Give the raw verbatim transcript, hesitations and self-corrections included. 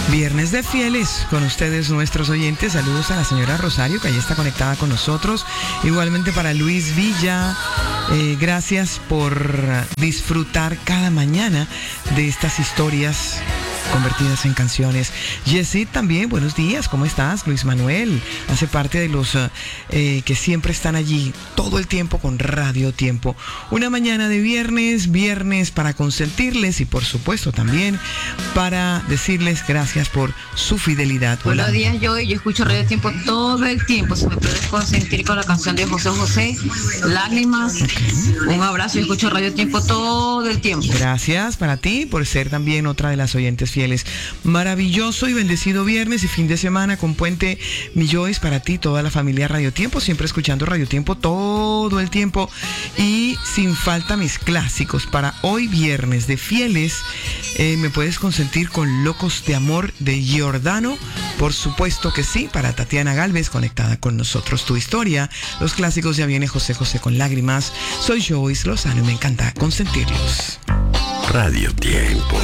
Viernes de Fieles, con ustedes nuestros oyentes. Saludos a la señora Rosario, que ahí está conectada con nosotros. Igualmente para Luis Villa, eh, gracias por disfrutar cada mañana de estas historias convertidas en canciones. Yesid también, buenos días, ¿cómo estás? Luis Manuel hace parte de los eh, que siempre están allí todo el tiempo con Radio Tiempo. Una mañana de viernes, viernes para consentirles y por supuesto también para decirles gracias por su fidelidad. Hola. Buenos días, yo, yo escucho Radio Tiempo todo el tiempo. Si me puedes consentir con la canción de José José, Lágrimas. Okay. Un abrazo, yo escucho Radio Tiempo todo el tiempo. Gracias para ti por ser también otra de las oyentes fieles. Maravilloso y bendecido viernes y fin de semana con Puente Millones para ti, toda la familia Radio Tiempo, siempre escuchando Radio Tiempo todo el tiempo y sin falta mis clásicos. Para hoy viernes de Fieles, eh, me puedes consentir con Locos de Amor de Giordano, por supuesto que sí. Para Tatiana Galvez, conectada con nosotros, Tu Historia, los clásicos, ya viene José José con Lágrimas. Soy Joyce Lozano y me encanta consentirlos. Radio Tiempo.